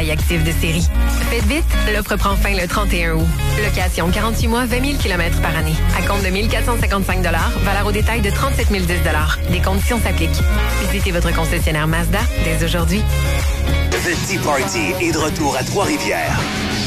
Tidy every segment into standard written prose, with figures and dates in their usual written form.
taille active de série. Faites vite, l'offre prend fin le 31 août. Location 48 mois, 20 000 km par année. À compte de 1 455 $, valeur au détail de 37 010 $. Des conditions s'appliquent. Visitez votre concessionnaire Mazda dès aujourd'hui. The Tea Party est de retour à Trois-Rivières.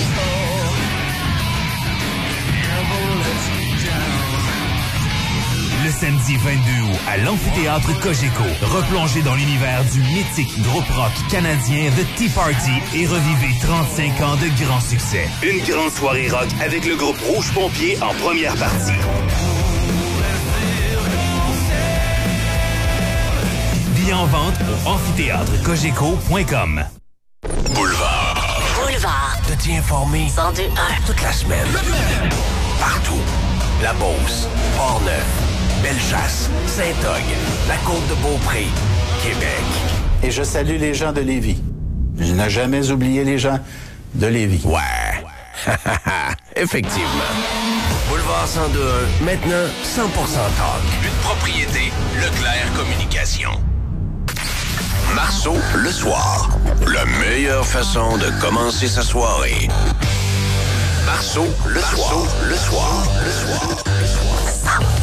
Le samedi 22 août à l'amphithéâtre Cogeco, replongez dans l'univers du mythique groupe rock canadien The Tea Party et revivez 35 ans de grands succès. Une grande soirée rock avec le groupe Rouge Pompier en première partie. Billets en vente au amphithéâtrecogeco.com. Boulevard. De t'y informer 102.1. toute la semaine. Partout. La Beauce, Port-Neuf, Bellechasse, Saint-Og, la Côte-de-Beaupré, Québec. Et je salue les gens de Lévis. Je n'ai jamais oublié les gens de Lévis. Ouais. Effectivement. Boulevard 102.1, maintenant 100% talk. Une propriété Leclerc Communication. Marceau, le soir. La meilleure façon de commencer sa soirée. Marceau, le soir. Le soir. Le soir. Le soir. 102.1.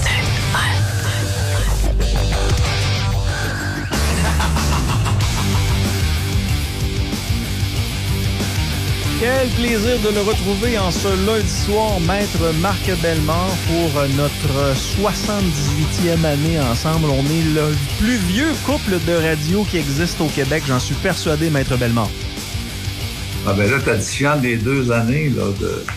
Quel plaisir de le retrouver en ce lundi soir, Maître Marc Bellemare, pour notre 78e année ensemble. On est le plus vieux couple de radio qui existe au Québec, j'en suis persuadé, Maître Bellemare. Ah ben là, t'additionnes les 2 années, là,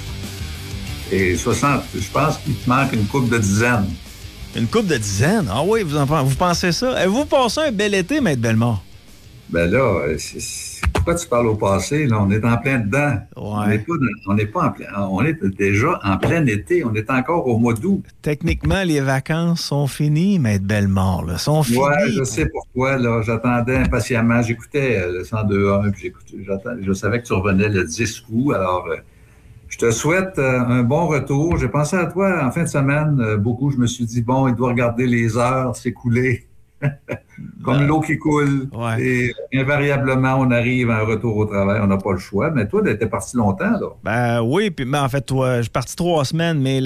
et 60, je pense qu'il te manque une couple de dizaines. Une couple de dizaines? Ah oui, vous pensez ça? Avez-vous passé un bel été, Maître Bellemare? Ben là, pourquoi tu parles au passé? Là, on est en plein dedans. Ouais. On est déjà en plein été. On est encore au mois d'août. Techniquement, les vacances sont finies, Maître Bellemare, là. Sont finies. Ouais, je sais pourquoi. Là, j'attendais impatiemment. J'écoutais le 102.1, puis je savais que tu revenais le 10 août. Alors, je te souhaite un bon retour. J'ai pensé à toi en fin de semaine. Beaucoup, je me suis dit, bon, il doit regarder les heures s'écouler. Comme l'eau qui coule. Ouais. Et invariablement, on arrive à un retour au travail. On n'a pas le choix. Mais toi, t'es parti longtemps, là. Ben oui, puis en fait, toi, je suis parti 3 semaines, mais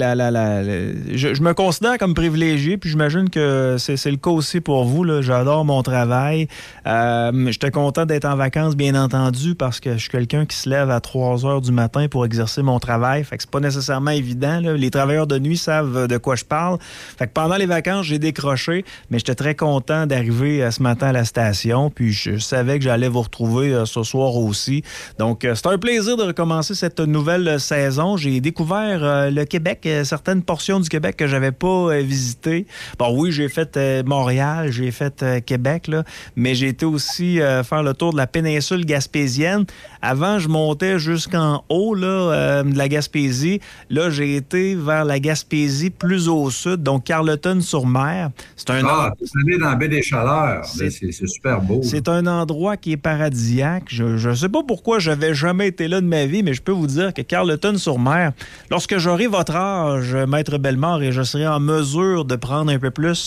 je me considère comme privilégié, puis j'imagine que c'est le cas aussi pour vous, là. J'adore mon travail. J'étais content d'être en vacances, bien entendu, parce que je suis quelqu'un qui se lève à 3 heures du matin pour exercer mon travail. Fait que c'est pas nécessairement évident, là. Les travailleurs de nuit savent de quoi je parle. Fait que pendant les vacances, j'ai décroché, mais j'étais très content d'arriver ce matin à la station, puis je savais que j'allais vous retrouver ce soir aussi. Donc, c'est un plaisir de recommencer cette nouvelle saison. J'ai découvert le Québec, certaines portions du Québec que j'avais pas visitées. Bon, oui, j'ai fait Montréal, j'ai fait Québec, là, mais j'ai été aussi faire le tour de la péninsule gaspésienne. Avant, je montais jusqu'en haut là, de la Gaspésie. Là, j'ai été vers la Gaspésie plus au sud, donc Carleton-sur-Mer. C'est un dans la baie des Chaleurs. C'est super beau. C'est un endroit qui est paradisiaque. Je ne sais pas pourquoi j'avais jamais été là de ma vie, mais je peux vous dire que Carleton-sur-Mer, lorsque j'aurai votre âge, Maître Bellemare, et je serai en mesure de prendre un peu plus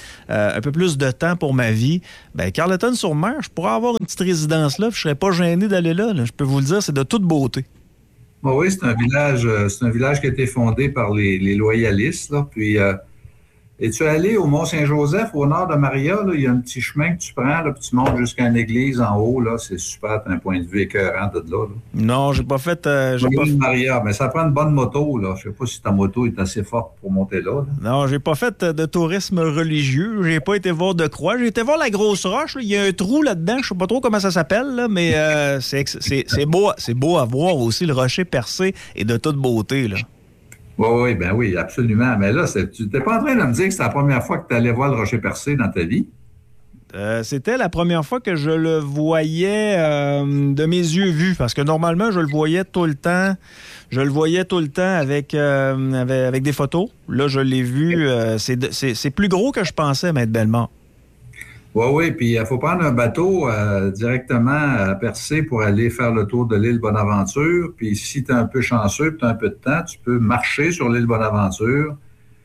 de temps pour ma vie, ben Carleton-sur-Mer, je pourrais avoir une petite résidence là, puis je serais pas gêné d'aller là. Je peux vous le dire, c'est de toute beauté. Bon, oui, c'est un village qui a été fondé par les loyalistes, là, puis es-tu allé au Mont-Saint-Joseph, au nord de Maria? Là, il y a un petit chemin que tu prends, là, puis tu montes jusqu'à une église en haut. Là, c'est super, t'as un point de vue écœurant de là. Non, j'ai pas fait... Maria, mais ça prend une bonne moto. Là. Je sais pas si ta moto est assez forte pour monter là. Non, j'ai pas fait de tourisme religieux. J'ai pas été voir de croix. J'ai été voir la grosse roche. Là. Il y a un trou là-dedans. Je sais pas trop comment ça s'appelle, là, mais c'est beau à voir aussi. Le rocher percé et de toute beauté, là. Oui, absolument. Mais là, tu n'étais pas en train de me dire que c'était la première fois que tu allais voir le rocher percé dans ta vie? C'était la première fois que je le voyais de mes yeux vus, parce que normalement, je le voyais tout le temps. Je le voyais tout le temps avec des photos. Là, je l'ai vu. C'est plus gros que je pensais, Maître Bellemare. Oui, puis il faut prendre un bateau directement à Percé pour aller faire le tour de l'île Bonaventure. Puis si tu es un peu chanceux, tu as un peu de temps, tu peux marcher sur l'île Bonaventure.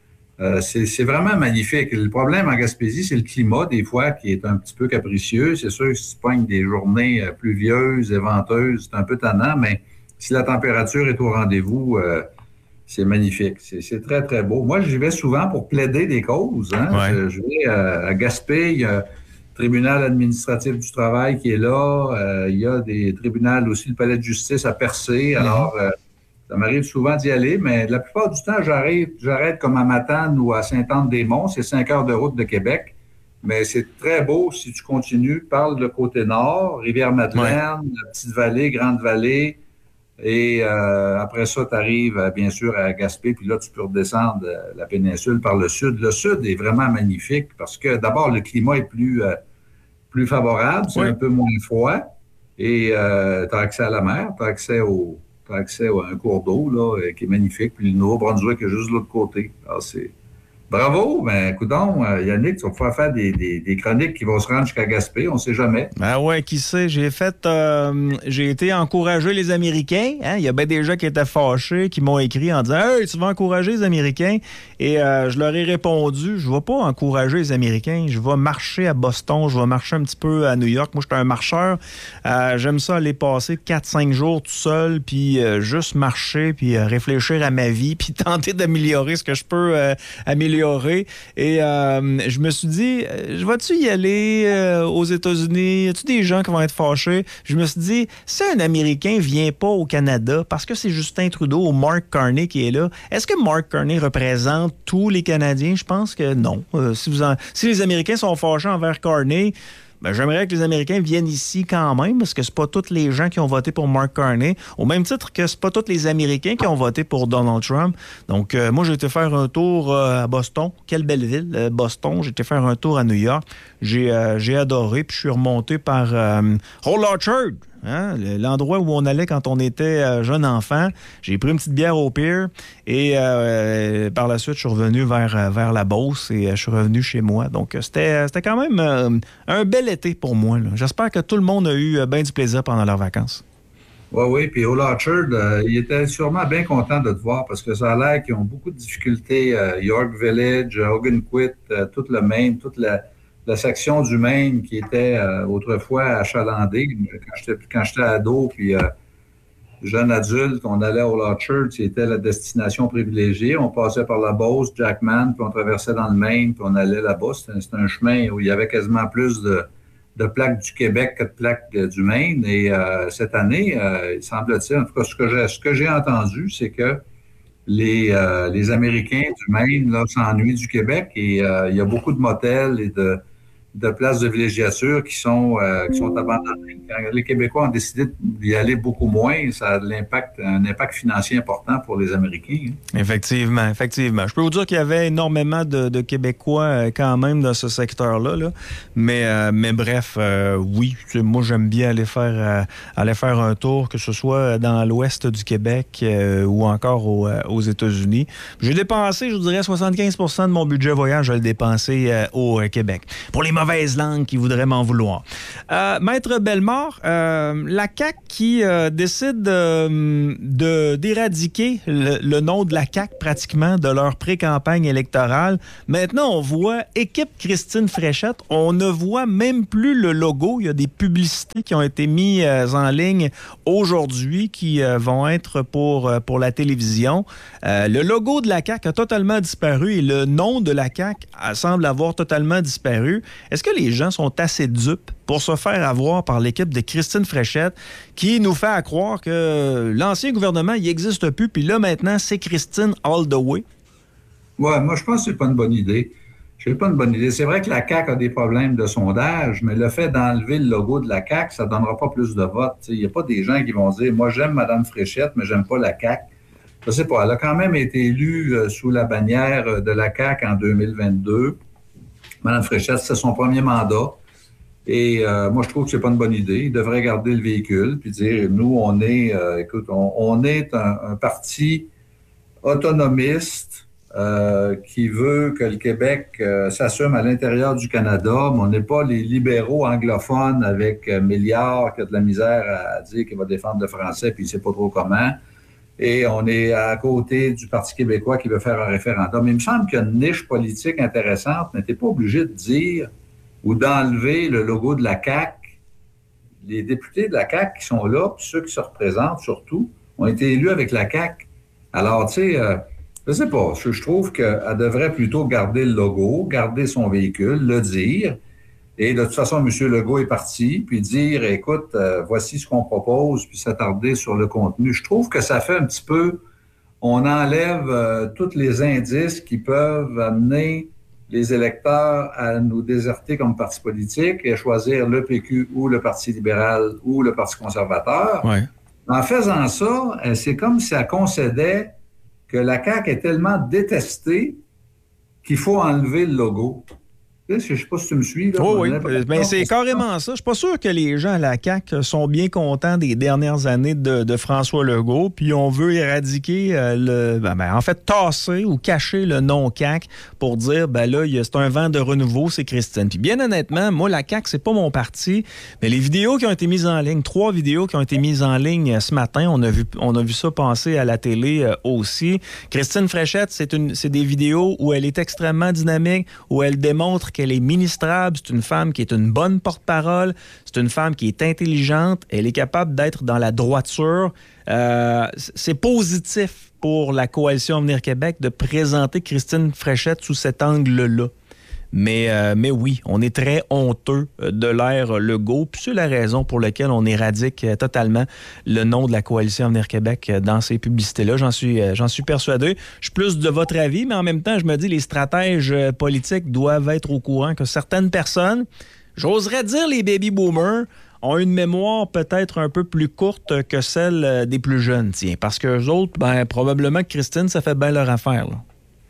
C'est vraiment magnifique. Le problème en Gaspésie, c'est le climat, des fois, qui est un petit peu capricieux. C'est sûr que si tu pognes des journées pluvieuses et venteuses, c'est un peu tannant, mais si la température est au rendez-vous, c'est magnifique. C'est très, très beau. Moi, j'y vais souvent pour plaider des causes. Hein? Ouais. Je vais à Gaspé, il y a le tribunal administratif du travail qui est là. Il y a des tribunaux aussi, le palais de justice à Percé. Alors, ça m'arrive souvent d'y aller, mais la plupart du temps, j'arrête comme à Matane ou à Sainte-Anne-des-Monts. C'est 5 heures de route de Québec. Mais c'est très beau si tu continues par le côté nord, Rivière-Madeleine, la Petite-Vallée, Grande-Vallée. Et après ça, tu arrives bien sûr à Gaspé, puis là, tu peux redescendre la péninsule par le sud. Le sud est vraiment magnifique parce que d'abord, le climat est plus favorable, c'est un peu moins froid. Et tu as accès à la mer, tu as accès à un cours d'eau là, qui est magnifique. Puis le Nouveau-Brunswick est juste de l'autre côté. Alors, c'est... Bravo! Ben, coudonc, Yannick, tu vas pouvoir faire des chroniques qui vont se rendre jusqu'à Gaspé, on ne sait jamais. Ben ouais, qui sait, j'ai été encourager les Américains. Hein? Il y a bien des gens qui étaient fâchés, qui m'ont écrit en disant « Hey, tu vas encourager les Américains? » Et je leur ai répondu « Je ne vais pas encourager les Américains, je vais marcher à Boston, je vais marcher un petit peu à New York. Moi, je suis un marcheur. J'aime ça aller passer 4-5 jours tout seul, puis juste marcher, puis réfléchir à ma vie, puis tenter d'améliorer ce que je peux améliorer. Et je me suis dit, vas-tu y aller aux États-Unis? Y a-tu des gens qui vont être fâchés? Je me suis dit, si un Américain vient pas au Canada parce que c'est Justin Trudeau ou Mark Carney qui est là, est-ce que Mark Carney représente tous les Canadiens? Je pense que non. Si les Américains sont fâchés envers Carney, ben, j'aimerais que les Américains viennent ici quand même, parce que c'est pas tous les gens qui ont voté pour Mark Carney, au même titre que c'est pas tous les Américains qui ont voté pour Donald Trump. Donc, moi, j'ai été faire un tour à Boston. Quelle belle ville, Boston. J'ai été faire un tour à New York. J'ai adoré, puis je suis remonté par Old Orchard. Hein? L'endroit où on allait quand on était jeune enfant. J'ai pris une petite bière au pier et par la suite, je suis revenu vers la Beauce et je suis revenu chez moi. Donc, c'était quand même un bel été pour moi. Là. J'espère que tout le monde a eu bien du plaisir pendant leurs vacances. Oui. Puis Old Orchard, il était sûrement bien content de te voir parce que ça a l'air qu'ils ont beaucoup de difficultés. York Village, Ogunquit, tout le Maine, toute la section du Maine qui était autrefois achalandée. Quand j'étais ado, puis jeune adulte, on allait à Old Orchard, c'était la destination privilégiée. On passait par la Beauce, Jackman, puis on traversait dans le Maine, puis on allait là-bas. C'était un chemin où il y avait quasiment plus de plaques du Québec que de plaques du Maine. Et cette année, il semble-t-il, en tout cas, ce que j'ai entendu, c'est que les Américains du Maine là, s'ennuient du Québec et il y a beaucoup de motels et de places de villégiature qui sont abandonnées. Quand les Québécois ont décidé d'y aller beaucoup moins, ça a un impact financier important pour les Américains. Hein. Effectivement. Je peux vous dire qu'il y avait énormément de Québécois quand même dans ce secteur-là. Là. Mais bref, oui, moi j'aime bien aller faire un tour, que ce soit dans l'ouest du Québec ou encore aux États-Unis. J'ai dépensé, je vous dirais, 75% de mon budget voyage, je vais le dépenser au Québec. Pour les mauvaise langue qui voudrait m'en vouloir. Maître Bellemare, la CAQ qui décide d'éradiquer le nom de la CAQ pratiquement de leur pré-campagne électorale. Maintenant, on voit équipe Christine Fréchette. On ne voit même plus le logo. Il y a des publicités qui ont été mises en ligne aujourd'hui qui vont être pour la télévision. Le logo de la CAQ a totalement disparu et le nom de la CAQ semble avoir totalement disparu. Est-ce que les gens sont assez dupes pour se faire avoir par l'équipe de Christine Fréchette qui nous fait croire que l'ancien gouvernement, il n'existe plus, puis là, maintenant, c'est Christine all the way? Oui, moi, je pense que c'est pas une bonne idée. C'est vrai que la CAQ a des problèmes de sondage, mais le fait d'enlever le logo de la CAQ, ça ne donnera pas plus de votes. Il n'y a pas des gens qui vont dire « Moi, j'aime Mme Fréchette, mais j'aime pas la CAQ. » Je ne sais pas. Elle a quand même été élue sous la bannière de la CAQ en 2022. Mme Fréchette, c'est son premier mandat. Et moi, je trouve que c'est pas une bonne idée. Il devrait garder le véhicule puis dire, nous, on est, on est un parti autonomiste qui veut que le Québec s'assume à l'intérieur du Canada, mais on n'est pas les libéraux anglophones avec Milliard qui a de la misère à dire qu'il va défendre le français puis il sait pas trop comment. Et on est à côté du Parti québécois qui veut faire un référendum. Il me semble qu'il y a une niche politique intéressante, mais tu n'es pas obligé de dire ou d'enlever le logo de la CAQ. Les députés de la CAQ qui sont là, puis ceux qui se représentent surtout, ont été élus avec la CAQ. Alors, tu sais, je sais pas, je trouve qu'elle devrait plutôt garder le logo, garder son véhicule, le dire. Et de toute façon, M. Legault est parti, puis dire, écoute, voici ce qu'on propose, puis s'attarder sur le contenu. Je trouve que ça fait un petit peu, on enlève tous les indices qui peuvent amener les électeurs à nous déserter comme parti politique et à choisir le PQ ou le Parti libéral ou le Parti conservateur. Ouais. En faisant ça, c'est comme si elle concédait que la CAQ est tellement détestée qu'il faut enlever le logo. Je ne sais pas si tu me suis. Là, oui, mais c'est carrément ça. Je ne suis pas sûr que les gens à la CAQ sont bien contents des dernières années de François Legault, puis on veut éradiquer en fait, tasser ou cacher le nom CAQ pour dire, là, c'est un vent de renouveau, c'est Christine. Puis bien honnêtement, moi, la CAQ, c'est pas mon parti, mais les vidéos qui ont été mises en ligne, 3 vidéos qui ont été mises en ligne ce matin, on a vu ça passer à la télé aussi. Christine Fréchette, c'est des vidéos où elle est extrêmement dynamique, où elle démontre qu'elle est ministrable, c'est une femme qui est une bonne porte-parole, c'est une femme qui est intelligente, elle est capable d'être dans la droiture. C'est positif pour la Coalition Avenir Québec de présenter Christine Fréchette sous cet angle-là. Mais oui, on est très honteux de l'ère Legault, puis c'est la raison pour laquelle on éradique totalement le nom de la Coalition Avenir Québec dans ces publicités-là. J'en suis persuadé. Je suis plus de votre avis, mais en même temps, je me dis les stratèges politiques doivent être au courant que certaines personnes, j'oserais dire les baby-boomers, ont une mémoire peut-être un peu plus courte que celle des plus jeunes, tiens, parce qu'eux autres, probablement que Christine, ça fait bien leur affaire, là.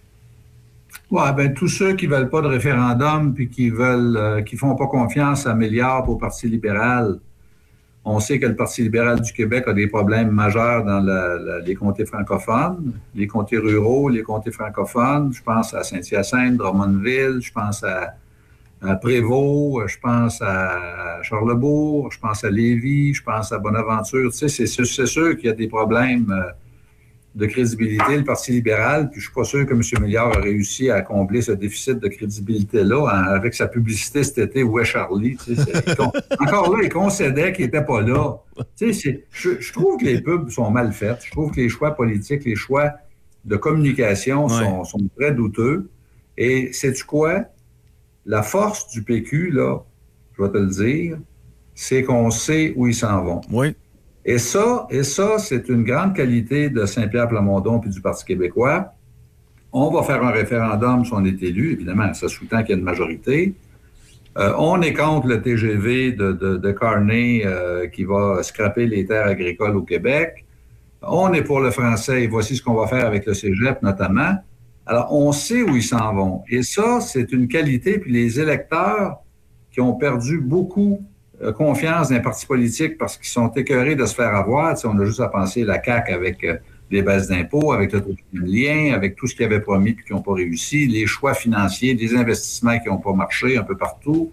Ouais, tous ceux qui veulent pas de référendum puis qui font pas confiance à Milliard au Parti libéral, on sait que le Parti libéral du Québec a des problèmes majeurs dans les comtés francophones, les comtés ruraux, les comtés francophones. Je pense à Saint-Hyacinthe, Drummondville, je pense à Prévost, je pense à Charlesbourg, je pense à Lévis, je pense à Bonaventure. Tu sais, c'est sûr qu'il y a des problèmes de crédibilité, le Parti libéral, puis je suis pas sûr que M. Milliard a réussi à combler ce déficit de crédibilité-là avec sa publicité cet été, Où est Charlie? Encore là, il concédait qu'il n'était pas là. Je trouve que les pubs sont mal faites. Je trouve que les choix politiques, les choix de communication sont très douteux. Et sais-tu quoi? La force du PQ, là, je vais te le dire, c'est qu'on sait où ils s'en vont. Oui. Et ça, c'est une grande qualité de Saint-Pierre Plamondon puis du Parti québécois. On va faire un référendum si on est élu. Évidemment, ça sous-tend qu'il y a une majorité. On est contre le TGV de Carney qui va scraper les terres agricoles au Québec. On est pour le français et voici ce qu'on va faire avec le cégep notamment. Alors, on sait où ils s'en vont. Et ça, c'est une qualité. Puis les électeurs qui ont perdu beaucoup confiance dans les partis politiques parce qu'ils sont écœurés de se faire avoir. On a juste à penser la CAQ avec les baisses d'impôts, avec le troisième lien, avec tout ce qu'ils avaient promis et qui n'ont pas réussi, les choix financiers, des investissements qui n'ont pas marché un peu partout.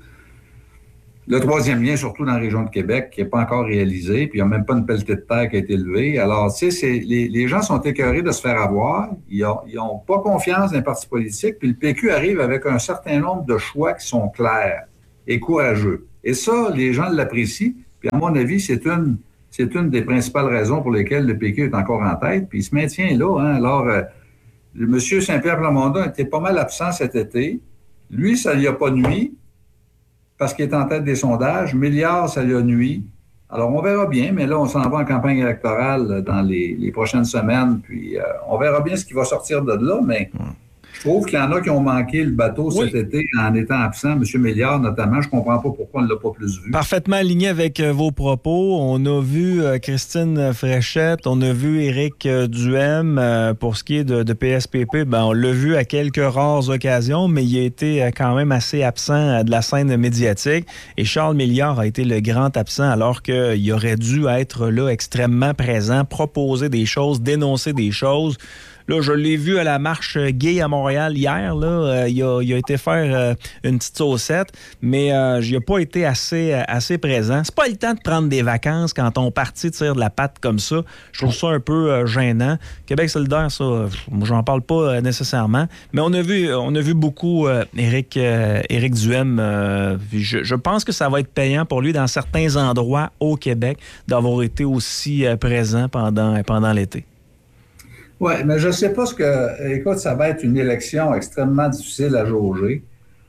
Le troisième lien, surtout dans la région de Québec, qui n'est pas encore réalisé, puis il n'y a même pas une pelletée de terre qui a été levée. Alors, tu sais, les gens sont écœurés de se faire avoir. Ils n'ont pas confiance dans les partis politiques, puis le PQ arrive avec un certain nombre de choix qui sont clairs et courageux. Et ça, les gens l'apprécient. Puis à mon avis, c'est une des principales raisons pour lesquelles le PQ est encore en tête. Puis il se maintient là. Hein. Alors, M. Saint-Pierre Plamondon était pas mal absent cet été. Lui, ça lui a pas nui parce qu'il est en tête des sondages. Milliard, ça lui a nui. Alors, on verra bien. Mais là, on s'en va en campagne électorale dans les prochaines semaines. Puis on verra bien ce qui va sortir de là. Mais je trouve qu'il y en a qui ont manqué le bateau cet été en étant absent. M. Milliard, notamment, je ne comprends pas pourquoi on ne l'a pas plus vu. Parfaitement aligné avec vos propos. On a vu Christine Fréchette, on a vu Éric Duhem. Pour ce qui est de PSPP, on l'a vu à quelques rares occasions, mais il a été quand même assez absent de la scène médiatique. Et Charles Milliard a été le grand absent, alors qu'il aurait dû être là extrêmement présent, proposer des choses, dénoncer des choses. Là, je l'ai vu à la marche gay à Montréal hier. Là, il a été faire une petite saucette, mais il n'a pas été assez présent. C'est pas le temps de prendre des vacances quand ton parti tire de la patte comme ça. Je trouve ça un peu gênant. Québec solidaire, ça, j'en parle pas nécessairement. Mais on a vu beaucoup Éric Duhem. Je pense que ça va être payant pour lui dans certains endroits au Québec d'avoir été aussi présent pendant l'été. Oui, mais je ne sais pas écoute, ça va être une élection extrêmement difficile à jauger.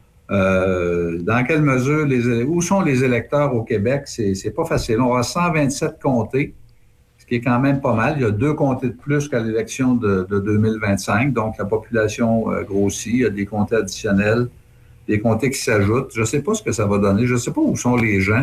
Dans quelle mesure, où sont les électeurs au Québec? C'est pas facile. On a 127 comtés, ce qui est quand même pas mal. Il y a 2 comtés de plus qu'à l'élection de 2025, donc la population grossit. Il y a des comtés additionnels, des comtés qui s'ajoutent. Je ne sais pas ce que ça va donner. Je ne sais pas où sont les gens.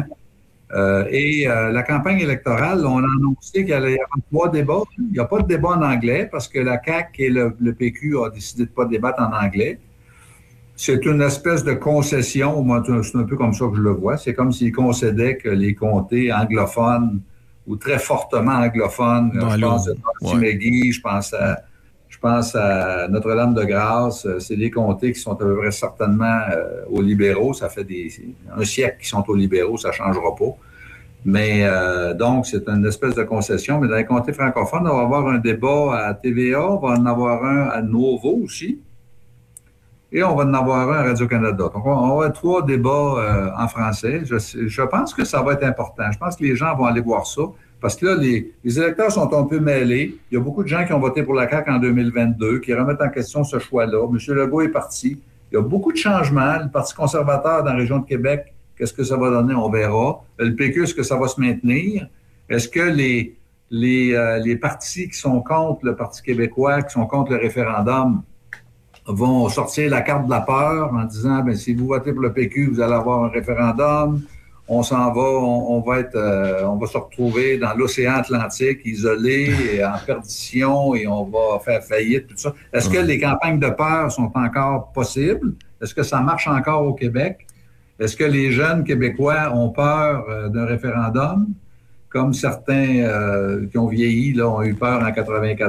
La campagne électorale, on a annoncé qu'il y avait 3 débats. Il n'y a pas de débat en anglais parce que la CAQ et le PQ ont décidé de ne pas débattre en anglais. C'est une espèce de concession. Moi, c'est un peu comme ça que je le vois. C'est comme s'ils concédaient que les comtés anglophones ou très fortement anglophones, je pense à McGee, je pense à Notre-Dame-de-Grâce, c'est des comtés qui sont à peu près certainement aux libéraux. Ça fait un siècle qu'ils sont aux libéraux, ça ne changera pas. Mais donc, c'est une espèce de concession. Mais dans les comtés francophones, on va avoir un débat à TVA, on va en avoir un à Nouveau aussi, et on va en avoir un à Radio-Canada. Donc, on va avoir 3 débats en français. Je pense que ça va être important. Je pense que les gens vont aller voir ça. Parce que là, les électeurs sont un peu mêlés. Il y a beaucoup de gens qui ont voté pour la CAQ en 2022, qui remettent en question ce choix-là. M. Legault est parti. Il y a beaucoup de changements. Le Parti conservateur dans la région de Québec, qu'est-ce que ça va donner? On verra. Le PQ, est-ce que ça va se maintenir? Est-ce que les partis qui sont contre le Parti québécois, qui sont contre le référendum, vont sortir la carte de la peur en disant, si vous votez pour le PQ, vous allez avoir un référendum. On s'en va, on va se retrouver dans l'océan Atlantique, isolé, et en perdition, et on va faire faillite, tout ça. Est-ce que les campagnes de peur sont encore possibles? Est-ce que ça marche encore au Québec? Est-ce que les jeunes Québécois ont peur d'un référendum? Comme certains qui ont vieilli, là, ont eu peur en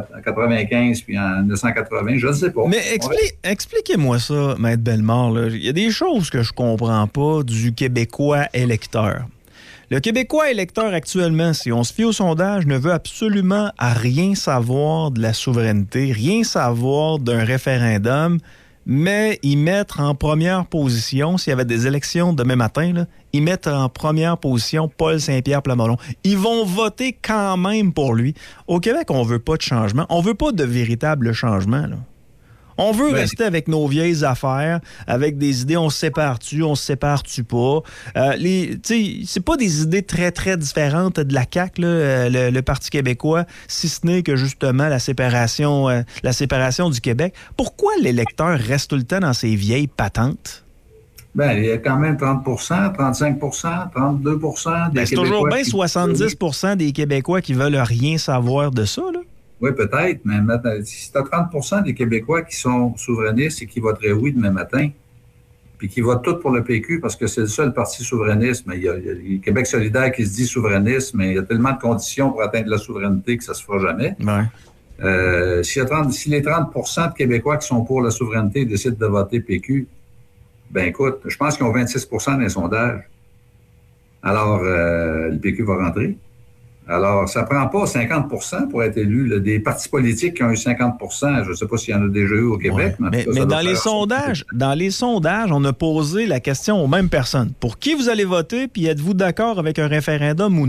95 puis en 1980, je ne sais pas. Mais expliquez-moi ça, Maître Bellemare. Là. Il y a des choses que je comprends pas du Québécois électeur. Le Québécois électeur actuellement, si on se fie au sondage, ne veut absolument à rien savoir de la souveraineté, rien savoir d'un référendum, mais ils mettent en première position, s'il y avait des élections demain matin, là, ils mettent en première position Paul Saint-Pierre Plamondon. Ils vont voter quand même pour lui. Au Québec, on veut pas de changement. On veut pas de véritable changement, là. On veut rester avec nos vieilles affaires, avec des idées, on se sépare-tu, on se sépare-tu pas. C'est pas des idées très, très différentes de la CAQ, là, le Parti québécois, si ce n'est que justement la séparation du Québec. Pourquoi l'électeur reste tout le temps dans ses vieilles patentes? Il y a quand même 30 35 32 des Québécois. C'est toujours bien 70 des Québécois qui veulent rien savoir de ça, là. Oui, peut-être, mais si tu as 30 des Québécois qui sont souverainistes et qui voteraient oui demain matin, puis qui votent tous pour le PQ parce que c'est le seul parti souverainiste, mais il y a le Québec solidaire qui se dit souverainiste, mais il y a tellement de conditions pour atteindre la souveraineté que ça se fera jamais. Ouais. Si les 30 de Québécois qui sont pour la souveraineté décident de voter PQ, écoute, je pense qu'ils ont 26 dans les sondages. Alors, le PQ va rentrer. Alors, ça ne prend pas 50 pour être élu. Là. Des partis politiques qui ont eu 50 je ne sais pas s'il y en a déjà eu au Québec. Ouais. Mais dans les sondages, on a posé la question aux mêmes personnes. Pour qui vous allez voter, puis êtes-vous d'accord avec un référendum ou non?